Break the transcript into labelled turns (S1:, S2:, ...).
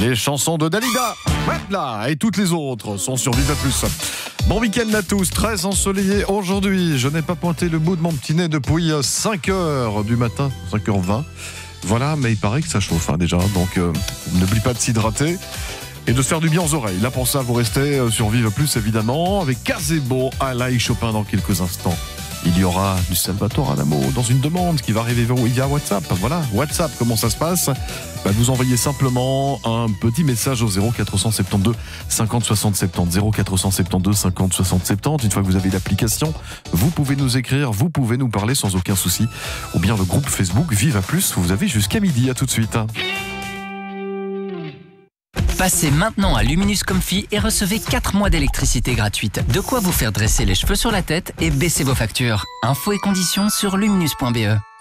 S1: Les chansons de Dalida, voilà, et toutes les autres sont sur Viva Plus. Bon week-end à tous, très ensoleillé aujourd'hui. Je n'ai pas pointé le bout de mon petit nez depuis 5h du matin, 5h20. Voilà, mais il paraît que ça chauffe déjà, donc n'oublie pas de s'hydrater et de se faire du bien aux oreilles. Là pour ça, vous restez sur Viva Plus évidemment, avec Gazebo, Alain Chopin dans quelques instants. Il y aura du Salvatore Adamo dans une demande qui va arriver via WhatsApp. Voilà, WhatsApp, comment ça se passe ? Vous envoyez simplement un petit message au 0472 50 60 70, 0472 50 60 70. Une fois que vous avez l'application, vous pouvez nous écrire, vous pouvez nous parler sans aucun souci. Ou bien le groupe Facebook Viva Plus, vous avez jusqu'à midi. À tout de suite.
S2: Passez maintenant à Luminus Comfy et recevez 4 mois d'électricité gratuite. De quoi vous faire dresser les cheveux sur la tête et baisser vos factures. Infos et conditions sur luminus.be.